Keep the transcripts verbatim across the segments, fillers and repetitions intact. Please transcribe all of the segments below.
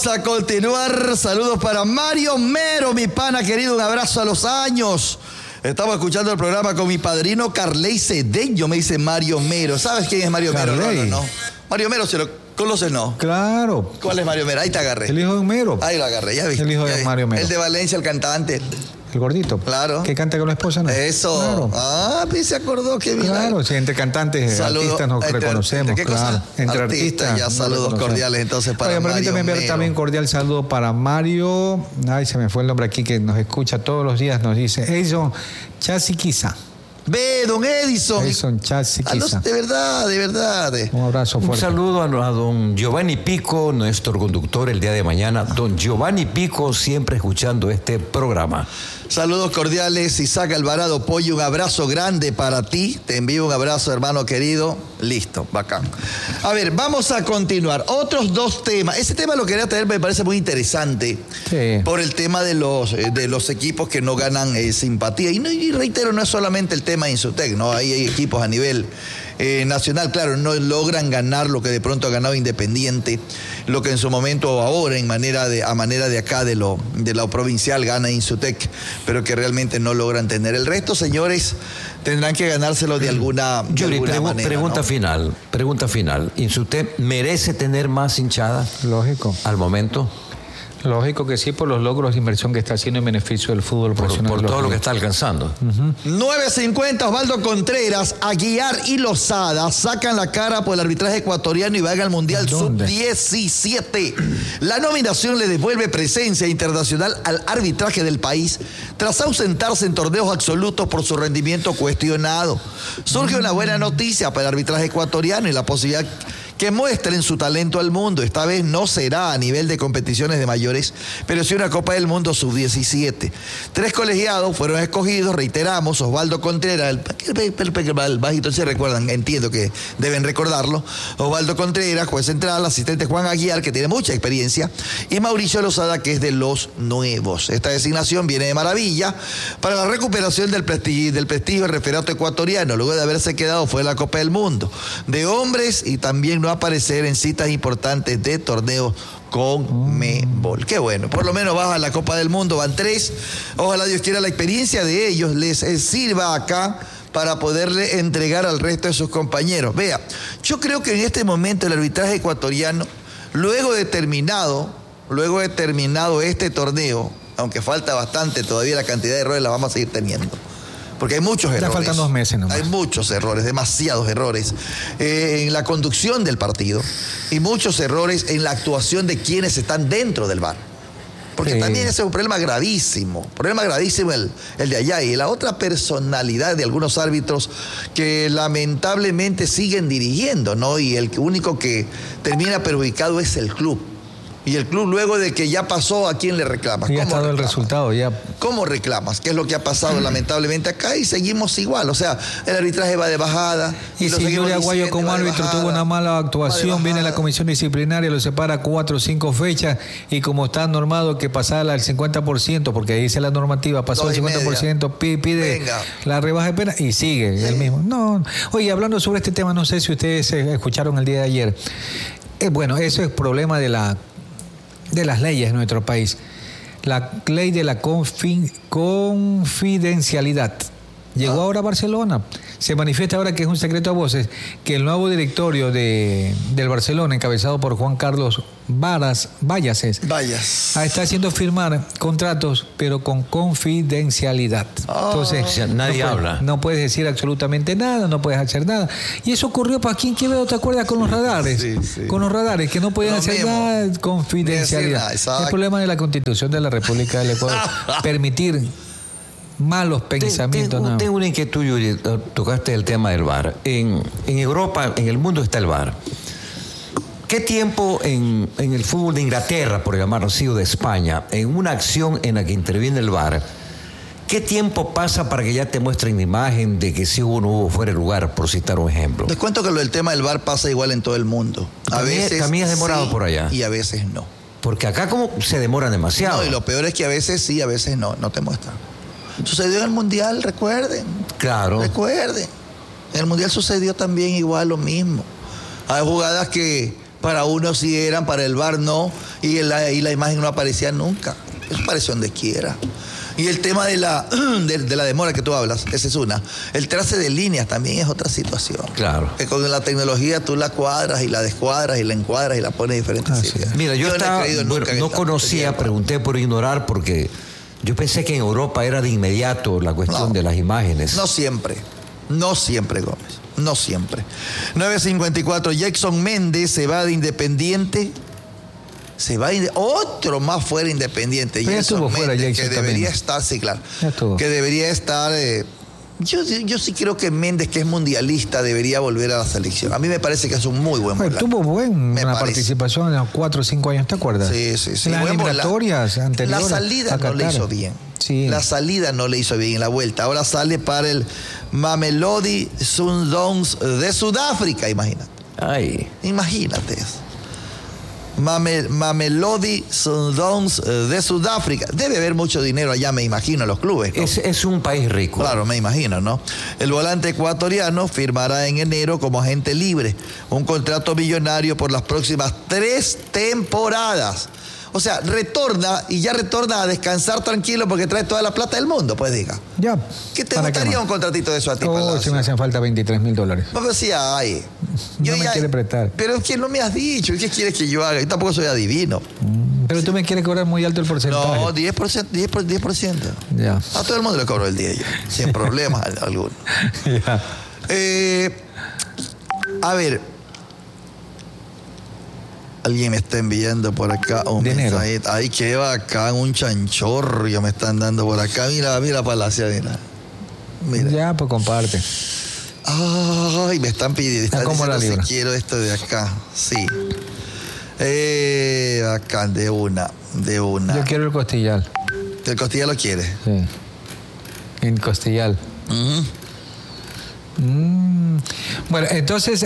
A continuar, saludos para Mario Mero, mi pana querido, un abrazo a los años. Estamos escuchando el programa con mi padrino Carley Cedeño, me dice Mario Mero. ¿Sabes quién es Mario Mero? No, no, no. Mario Mero, ¿se lo conoces, no? Claro. ¿Cuál es Mario Mero? Ahí te agarré. El hijo de Mero. Ahí lo agarré, ya viste. El hijo ya de vi. Mario Mero. El de Valencia, el cantante. El gordito. Claro. Que canta con la esposa, ¿no? Eso. Claro. Ah, pues se acordó que bien. Claro, sí, entre cantantes, Saludo, artistas nos entre, reconocemos. ¿Entre qué claro. cosa? Entre artistas. artistas. Ya saludos cordiales entonces para Oye, Mario permítame Mero. ver también cordial saludo para Mario. Ay, se me fue el nombre aquí que nos escucha todos los días. Nos dice Edison Chasiquiza. Ve, don Edison. Edison Chasiquiza. De verdad, de verdad. Un abrazo fuerte. Un saludo a, a don Giovanni Pico, nuestro conductor el día de mañana. Don Giovanni Pico, siempre escuchando este programa. Saludos cordiales, Isaac Alvarado Pollo, un abrazo grande para ti. Te envío un abrazo, hermano querido. Listo, bacán. A ver, vamos a continuar. Otros dos temas. Ese tema lo quería traer, me parece muy interesante. Sí. Por el tema de los, de los equipos que no ganan eh, simpatía. Y, no, y reitero, no es solamente el tema de Insutec, ¿no? Ahí hay equipos a nivel eh, nacional, claro, no logran ganar lo que de pronto ha ganado Independiente, lo que en su momento o ahora en manera de, a manera de acá de lo, de lo provincial gana Insutec, pero que realmente no logran tener. El resto, señores, tendrán que ganárselo de alguna, de Yuri, alguna pregu manera. Pregunta ¿no? final, pregunta final. ¿Insutec merece tener más hinchada? Lógico. Al momento. Lógico que sí, por los logros de inversión que está haciendo en beneficio del fútbol por, profesional. Por todo lo que está alcanzando. Uh-huh. nueve cincuenta, Osvaldo Contreras, Aguiar y Lozada sacan la cara por el arbitraje ecuatoriano y van al Mundial sub diecisiete. La nominación le devuelve presencia internacional al arbitraje del país tras ausentarse en torneos absolutos por su rendimiento cuestionado. Surge una buena noticia para el arbitraje ecuatoriano y la posibilidad que muestren su talento al mundo. Esta vez no será a nivel de competiciones de mayores, pero sí una Copa del Mundo sub diecisiete. Tres colegiados fueron escogidos, reiteramos, Osvaldo Contreras, el, el, el, el bajito, se recuerdan, entiendo que deben recordarlo, Osvaldo Contreras, juez central, asistente Juan Aguiar, que tiene mucha experiencia, y Mauricio Lozada, que es de los nuevos. Esta designación viene de maravilla para la recuperación del prestigio, del prestigio del referato ecuatoriano, luego de haberse quedado fuera de la Copa del Mundo, de hombres y también no aparecer en citas importantes de torneos con Mebol. Qué bueno, por lo menos baja la Copa del Mundo, van tres. Ojalá Dios quiera la experiencia de ellos les eh, sirva acá para poderle entregar al resto de sus compañeros. Vea, yo creo que en este momento el arbitraje ecuatoriano, luego de terminado, luego de terminado este torneo, aunque falta bastante, todavía la cantidad de errores la vamos a seguir teniendo. Porque hay muchos errores. Ya faltan dos meses nomás. Hay muchos errores, demasiados errores eh, en la conducción del partido y muchos errores en la actuación de quienes están dentro del V A R. Porque sí. También ese es un problema gravísimo, problema gravísimo el, el de allá. Y la otra personalidad de algunos árbitros que lamentablemente siguen dirigiendo, ¿no? Y el único que termina perjudicado es el club. Y el club, luego de que ya pasó, ¿a quién le reclamas? Ya ha estado reclamas? el resultado, ya. ¿Cómo reclamas? ¿Qué es lo que ha pasado lamentablemente acá? Y seguimos igual. O sea, el arbitraje va de bajada. Y, y si Yuri Aguayo como árbitro tuvo una mala actuación, viene la comisión disciplinaria, lo separa cuatro o cinco fechas, y como está normado que pasara al cincuenta por ciento, porque dice la normativa, pasó al cincuenta por ciento, pide, pide Venga. la rebaja de pena y sigue sí. el mismo. No. Oye, hablando sobre este tema, no sé si ustedes escucharon el día de ayer. Eh, bueno, eso es problema de la de las leyes en nuestro país. La ley de la confi confidencialidad. Llegó ah. ahora a Barcelona. Se manifiesta ahora que es un secreto a voces que el nuevo directorio de, del Barcelona, encabezado por Juan Carlos Varas, Vallases, Vallas. está haciendo firmar contratos, pero con confidencialidad. Oh. Entonces, o sea, nadie no habla. Puedes, no puedes decir absolutamente nada, no puedes hacer nada. Y eso ocurrió para quien Quevedo, ¿te acuerdas? Con los radares. Sí, sí. Con los radares, que no podían no hacer mismo. nada, confidencialidad. Nada, el problema de la Constitución de la República del Ecuador, permitir malos pensamientos. Tengo, no. tengo una inquietud, Yuri, tocaste el tema del V A R. En, en Europa, en el mundo está el V A R. ¿Qué tiempo en, en el fútbol de Inglaterra, por llamarlo así, o de España, en una acción en la que interviene el V A R, qué tiempo pasa para que ya te muestren la imagen de que sí hubo o no hubo fuera de lugar, por citar un ejemplo? Les cuento que lo del tema del V A R pasa igual en todo el mundo. A también, veces también es demorado sí, por allá. Y a veces no. Porque acá como se demora demasiado. No, y lo peor es que a veces sí, a veces no, no te muestran. Sucedió en el Mundial, recuerden. Claro. Recuerden. En el Mundial sucedió también igual lo mismo. Hay jugadas que Para unos sí eran, para el V A R no, y la, y la imagen no aparecía nunca. Eso apareció donde quiera. Y el tema de la, de, de la demora que tú hablas, esa es una. El trace de líneas también es otra situación. Claro. Que con la tecnología tú la cuadras y la descuadras y la encuadras y la pones en diferentes ah, sitios. Sí. Mira, yo, yo estaba, no, he bueno, no conocía, pregunté por ignorar porque yo pensé que en Europa era de inmediato la cuestión no, de las imágenes. No siempre, no siempre, Gómez, no siempre. nueve cincuenta y cuatro, Jackson Méndez se va de Independiente. Se va inde- otro más fuera Independiente. Ya estuvo Méndez, fuera Jackson que debería también. estar, sí, claro. Que debería estar. Eh, yo, yo sí creo que Méndez, que es mundialista, debería volver a la selección. A mí me parece que es un muy buen volante. Tuvo buena parece. participación en los cuatro o cinco años, ¿te acuerdas? Sí, sí, sí. En las eliminatorias anteriores. La salida no le hizo bien. Sí. La salida no le hizo bien en la vuelta. Ahora sale para el Mamelodi Sundowns de Sudáfrica, imagínate. Ay. Imagínate eso. Mame, Mamelodi Sundowns de Sudáfrica. Debe haber mucho dinero allá, me imagino, en los clubes, ¿no? Es, es un país rico. Claro, me imagino, ¿no? El volante ecuatoriano firmará en enero como agente libre un contrato millonario por las próximas tres temporadas. O sea, retorna y ya retorna a descansar tranquilo porque trae toda la plata del mundo, pues diga. Ya. ¿Qué te gustaría un contratito de eso a ti, Oh, Palacio? si me hacen falta veintitrés mil dólares. No, pero sí, ay. Yo no me ya, quiere prestar. Pero es que no me has dicho. ¿Qué quieres que yo haga? Yo tampoco soy adivino. Mm, pero tú me quieres cobrar muy alto el porcentaje. No, diez por ciento. diez por ciento, diez por ciento. Ya. A todo el mundo le cobro el diez yo, sin problemas alguno. Ya. Eh, a ver. Alguien me está enviando por acá un dinero. mensaje. Ay, qué bacán, un chanchorro me están dando por acá. Mira, mira, Palacio, mira. Mira. Ya, pues comparte. Ay, me están pidiendo. Están ¿Cómo la diciendo libra? si quiero esto de acá. Sí. Eh, acá, de una, de una. Yo quiero el costillal. ¿El costilla lo quiere? Sí. El costillal. Uh-huh. Mm. Bueno, entonces, eh,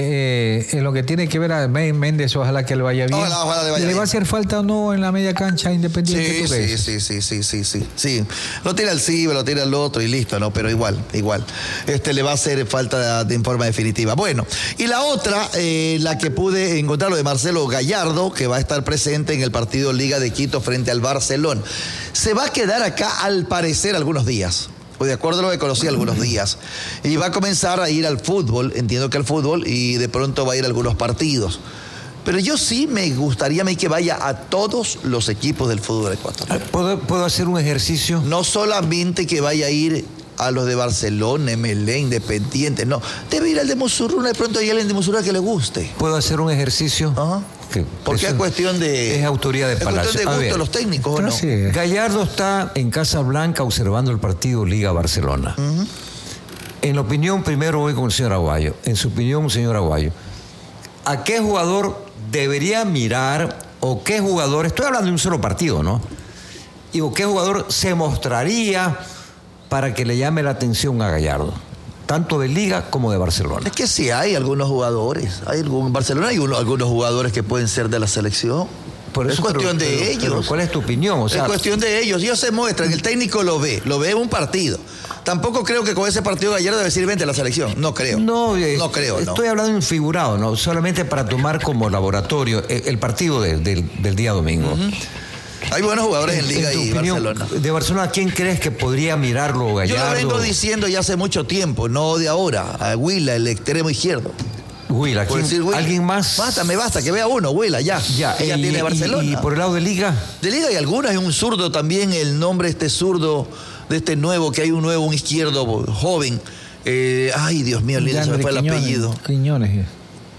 eh, en lo que tiene que ver a Méndez, ojalá que le vaya bien. Ojalá, ojalá le vaya ¿Le bien. va a hacer falta o no en la media cancha Independiente? Sí, ¿tú crees? sí, sí, sí, sí, sí, sí, sí. Lo tira el Ciber, lo tira el otro y listo, ¿no? Pero igual, igual. Este le va a hacer falta de, de forma definitiva. Bueno, y la otra, eh, la que pude encontrar, lo de Marcelo Gallardo, que va a estar presente en el partido Liga de Quito frente al Barcelona. Se va a quedar acá, al parecer, algunos días. Pues de acuerdo a lo que conocí, algunos días. Y va a comenzar a ir al fútbol, entiendo que al fútbol, y de pronto va a ir a algunos partidos. Pero yo sí me gustaría a mí que vaya a todos los equipos del fútbol ecuatoriano. ¿Puedo, ¿Puedo hacer un ejercicio? No solamente que vaya a ir a los de Barcelona, M L E, Independiente, no. Debe ir al de Musurruna, de pronto hay alguien de Musurruna que le guste. ¿Puedo hacer un ejercicio? Ajá. Que Porque es cuestión de... Es autoridad de es Palacio. cuestión de gusto de los técnicos, ¿o no? Sí. Gallardo está en Casa Blanca observando el partido Liga Barcelona. Uh-huh. En la opinión, primero voy con el señor Aguayo. En su opinión, señor Aguayo, ¿a qué jugador debería mirar o qué jugador, estoy hablando de un solo partido, ¿no? Y o qué jugador se mostraría para que le llame la atención a Gallardo, tanto de Liga como de Barcelona? Es que sí hay algunos jugadores. Hay algún, en Barcelona hay uno, algunos jugadores que pueden ser de la selección. Por eso, es cuestión pero, de pero, ellos. Pero ¿cuál es tu opinión? O sea, es cuestión de ellos. Ellos se muestran, el técnico lo ve, lo ve en un partido. Tampoco creo que con ese partido de ayer debe decir vente a la selección. No creo. No, eh, no creo. Estoy no. hablando de un figurado, ¿no? Solamente para tomar como laboratorio el, el partido de, de, del día domingo. Uh-huh. Hay buenos jugadores en, en Liga en y opinión, Barcelona. De Barcelona, ¿quién crees que podría mirarlo, Gallardo? Yo lo vengo diciendo ya hace mucho tiempo, no de ahora. A Huila, el extremo izquierdo. Huila, ¿quién, decir, Huila. ¿alguien más? Basta, me basta, que vea uno, Huila, ya. Ya, ya y, tiene Barcelona. Y, y por el lado de Liga. De Liga hay algunos, hay un zurdo también, el nombre este zurdo, de este nuevo, que hay un nuevo, un izquierdo joven. Eh, ay, Dios mío, el se me fue el Quiñones, apellido. Quiñones.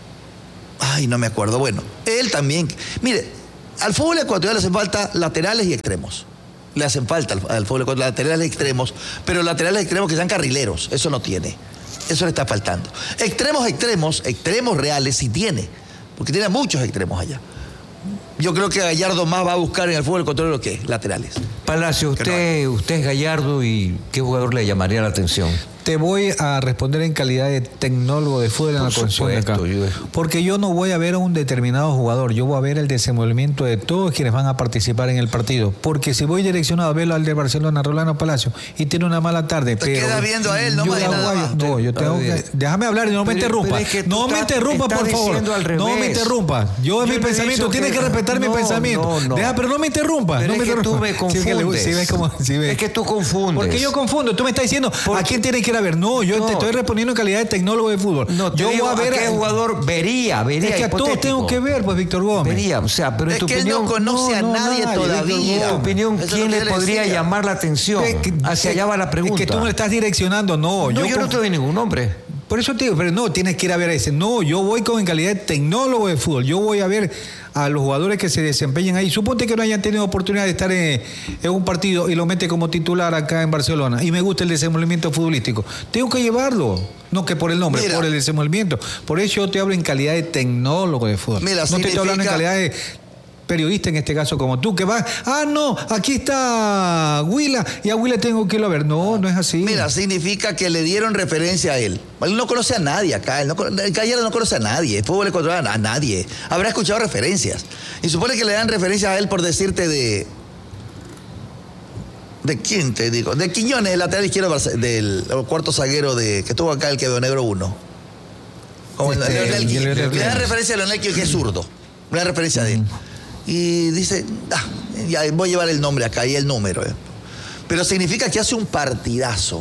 Ay, no me acuerdo. Bueno, él también. Mire, al fútbol ecuatoriano le hacen falta laterales y extremos. Le hacen falta al, al fútbol ecuatoriano laterales y extremos, pero laterales y extremos que sean carrileros, eso no tiene. Eso le está faltando. Extremos, extremos, extremos reales sí tiene, porque tiene muchos extremos allá. Yo creo que Gallardo más va a buscar en el fútbol ecuatoriano que laterales. Palacio, usted, no usted es Gallardo y ¿qué jugador le llamaría la atención? Te voy a responder en calidad de tecnólogo de fútbol en la comisión de acá. Porque yo no voy a ver a un determinado jugador, yo voy a ver el desenvolvimiento de todos quienes van a participar en el partido. Porque si voy direccionado a verlo al de Barcelona, Rolando Palacio, y tiene una mala tarde, te pero quedas viendo a él, no más nada más. No, yo tengo que, déjame hablar y no me interrumpa. Es que no me interrumpa, por favor. No me interrumpa. Yo en mi pensamiento, tienes que respetar mi pensamiento. Deja, pero no me interrumpas. Pero no es me que tú me confundes. Si ves cómo, si ves. Es que tú confundes. Porque yo confundo. Tú me estás diciendo, ¿a quién tienes que ir a ver? No, yo no. te estoy respondiendo en calidad de tecnólogo de fútbol. No, yo digo, voy a ver a qué jugador vería, vería. Es que a todos tengo que ver, pues, Víctor Gómez. Vería, o sea, pero en es tu que opinión. Él no conoce no, a nadie no, todavía. En tu opinión, Eso ¿quién le podría decía. llamar la atención? Es que, Hacia allá va la pregunta. Es que tú me estás direccionando, no. No, yo, yo no te doy ningún nombre. Por eso te digo, pero no, tienes que ir a ver a ese. No, yo voy con en calidad de tecnólogo de fútbol. Yo voy a ver a los jugadores que se desempeñan ahí. Suponte que no hayan tenido oportunidad de estar en, en un partido y lo mete como titular acá en Barcelona y me gusta el desenvolvimiento futbolístico. Tengo que llevarlo. No que por el nombre, Mira, por el desenvolvimiento. Por eso yo te hablo en calidad de tecnólogo de fútbol. Mira, no significa... te estoy hablando en calidad de periodista, en este caso como tú, que vas, ah, no, aquí está Huila y a Huila tengo que irlo a ver. No, no es así. Mira, significa que le dieron referencia a él. Él no conoce a nadie acá, él no, el Gallardo no conoce a nadie, el fútbol ecuatoriano a nadie. Habrá escuchado referencias. Y supone que le dan referencia a él por decirte de... ¿De quién te digo? De Quiñones, el lateral izquierdo del cuarto zaguero de que estuvo acá el que veo negro uno. Como este, Leonel Quillo. Le dan referencia a Leonel Quillo, que es zurdo. Le dan referencia de él. Y dice, ah, ya voy a llevar el nombre acá y el número. Eh. Pero significa que hace un partidazo.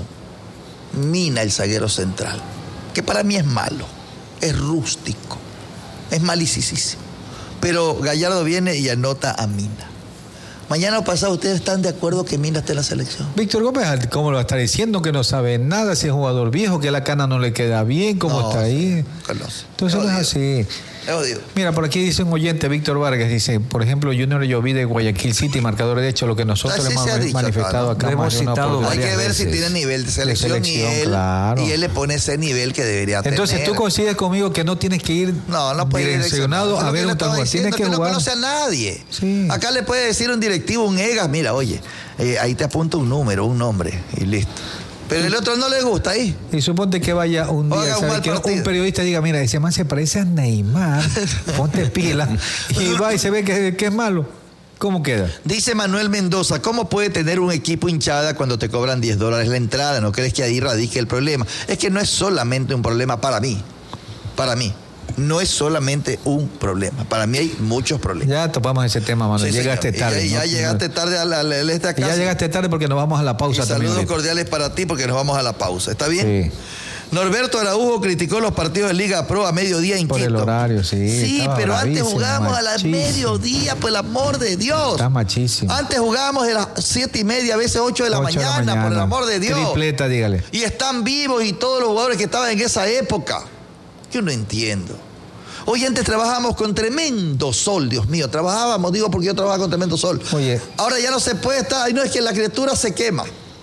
Mina el zaguero central. Que para mí es malo. Es rústico. Es malicísimo. Pero Gallardo viene y anota a Mina. Mañana o pasado, ¿ustedes están de acuerdo que Mina esté en la selección? Víctor Gómez, ¿cómo lo está diciendo? Que no sabe nada, si es jugador viejo, que la cana no le queda bien, ¿cómo no, está ahí? Conoce. Entonces no es así. Mira, por aquí dice un oyente, Víctor Vargas, dice, por ejemplo, Junior Lloví de Guayaquil City, marcador de hecho, lo que nosotros le hemos dicho, manifestado acá. Hemos citado Hay que ver si tiene nivel de selección, de selección y, él, claro. y él le pone ese nivel que debería tener. Entonces tú coincides conmigo que no tienes que ir no, no puede direccionado ir a ver un tal jugador. Tienes que, que jugar. No conoce a nadie. Sí. Acá le puede decir un directivo, un EGAS, mira, oye, eh, ahí te apunta un número, un nombre y listo. Pero el otro no le gusta ahí. Y suponte que vaya un día, ¿sabe? Que un periodista diga, mira, ese man se parece a Neymar, ponte pila, y va y se ve que, que es malo. ¿Cómo queda? Dice Manuel Mendoza, ¿cómo puede tener un equipo hinchada cuando te cobran diez dólares la entrada? ¿No crees que ahí radique el problema? Es que no es solamente un problema para mí, para mí. No es solamente un problema. Para mí hay muchos problemas. Ya topamos ese tema, Manuel. Sí, llegaste señor. tarde. Ya, ¿no? ya llegaste tarde a la, a la, a esta casa. Ya llegaste tarde porque nos vamos a la pausa y también. Saludos cordiales para ti porque nos vamos a la pausa. ¿Está bien? Sí. Norberto Araujo criticó los partidos de Liga Pro a mediodía en Por Quito. el horario, sí. Sí, pero antes jugábamos machísimo. A la mediodía, por el amor de Dios. Está machísimo. Antes jugábamos a las siete y media, a veces ocho de la, mañana, de la mañana, por el amor de Dios. Tripleta, dígale. Y están vivos y todos los jugadores que estaban en esa época. Yo no entiendo. Hoy antes trabajábamos con tremendo sol, Dios mío. Trabajábamos, digo porque yo trabajaba con tremendo sol. Oye. Ahora ya no se puede estar, no es que la criatura se quema.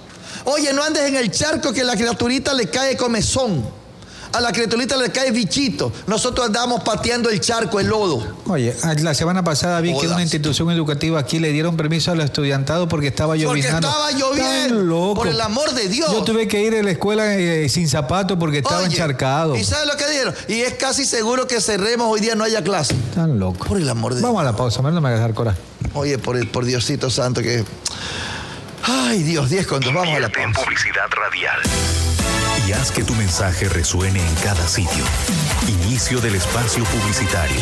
Oye, no andes en el charco que a la criaturita le cae comezón. A la criaturita le cae bichito. Nosotros andamos pateando el charco, el lodo. Oye, la semana pasada vi Jodas. que una institución educativa aquí le dieron permiso al estudiantado porque estaba lloviendo. Porque estaba lloviendo. Por el amor de Dios. Yo tuve que ir a la escuela eh, sin zapatos porque estaba Oye, encharcado. ¿Y sabes lo que dijeron? Y es casi seguro que cerremos hoy día, no haya clase. Tan loco. Por el amor de Vamos Dios. a la pausa, no me hagas dar coraje. Oye, por, el, por Diosito Santo que... Ay, Dios, diez con dos. Vamos a la pausa. En publicidad radial. Y haz que tu mensaje resuene en cada sitio. Inicio del espacio publicitario.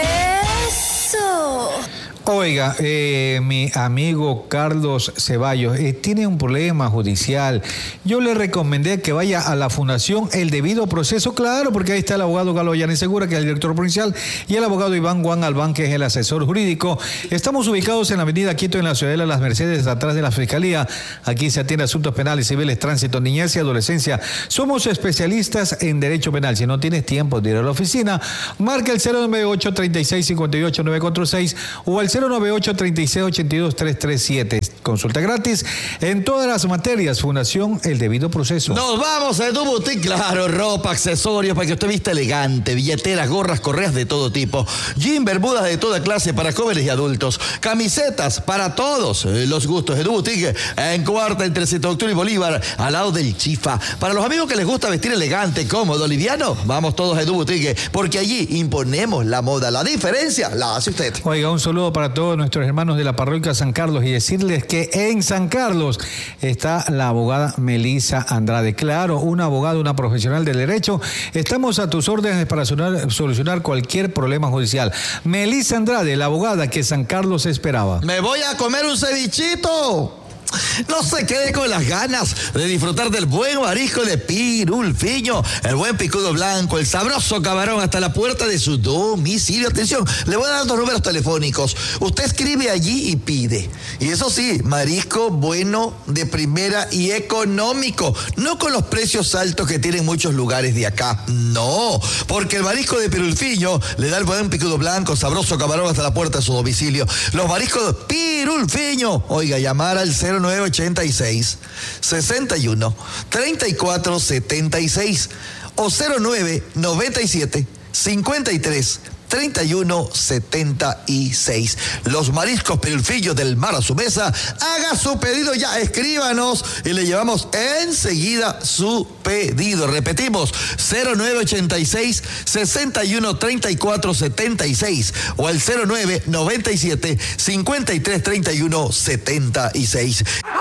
¡Eso! Oiga, eh, mi amigo Carlos Ceballos eh, tiene un problema judicial. Yo le recomendé que vaya a la Fundación El Debido Proceso, claro, porque ahí está el abogado Galo Yanes Segura, que es el director provincial, y el abogado Iván Juan Albán, que es el asesor jurídico. Estamos ubicados en la avenida Quito, en la Ciudadela Las Mercedes, atrás de la Fiscalía. Aquí se atiende asuntos penales, civiles, tránsito, niñez y adolescencia. Somos especialistas en derecho penal. Si no tienes tiempo de ir a la oficina, marca el cero nueve ocho, treinta y seis, cincuenta y ocho, nueve cuatro seis o al cero nueve ocho, treinta y seis, ochenta y dos, trescientos treinta y siete. Consulta gratis en todas las materias. Fundación El Debido Proceso. Nos vamos a Edu Boutique, claro, ropa, accesorios para que usted vista elegante, billeteras, gorras, correas de todo tipo, jean, bermudas de toda clase para jóvenes y adultos, camisetas para todos los gustos. Edu Boutique en Cuarta, entre siete de octubre y Bolívar, al lado del Chifa. Para los amigos que les gusta vestir elegante, cómodo, liviano, vamos todos a Edu Boutique, porque allí imponemos la moda. La diferencia la hace usted. Oiga, un saludo para todos nuestros hermanos de la parroquia San Carlos y decirles que en San Carlos está la abogada Melissa Andrade. Claro, una abogada, una profesional del derecho. Estamos a tus órdenes para solucionar cualquier problema judicial. Melissa Andrade, la abogada que San Carlos esperaba. Me voy a comer un cevichito. No se quede con las ganas de disfrutar del buen marisco de Pirulfiño, el buen picudo blanco, el sabroso camarón hasta la puerta de su domicilio. Atención, le voy a dar dos números telefónicos. Usted escribe allí y pide. Y eso sí, marisco bueno, de primera y económico. No con los precios altos que tienen muchos lugares de acá. No, porque el marisco de Pirulfiño le da el buen picudo blanco, sabroso camarón hasta la puerta de su domicilio. Los mariscos de Pirulfiño. Oiga, llamar al cero nueve ochenta y seis, sesenta y uno, treinta y cuatro setenta y seis o cero nueve noventa y siete, cincuenta y tres, treinta y uno setenta y seis. Los mariscos Pirulfiño del mar a su mesa. Haga su pedido ya, escríbanos y le llevamos enseguida su pedido. Repetimos, cero nueve ochenta y seis, sesenta y uno, treinta y cuatro setenta y seis o al cero nueve noventa y siete, cincuenta y tres, treinta y uno setenta y seis.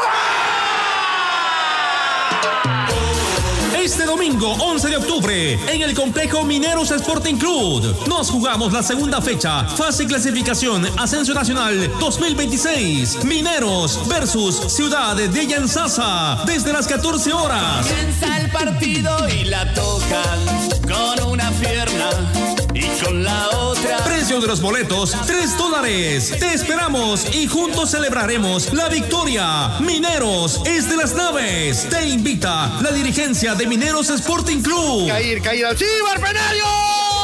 Este domingo once de octubre, en el complejo Mineros Sporting Club, nos jugamos la segunda fecha, fase clasificación Ascenso Nacional dos mil veintiséis. Mineros versus Ciudad de Yanzasa, desde las catorce horas. Comienza el partido y la tocan con una pierna y con la otra. Precio de los boletos, tres dólares. Te esperamos y juntos celebraremos la victoria. Mineros es de las naves. Te invita la dirigencia de Mineros Sporting Club. Cair, cair al Chivar Penario.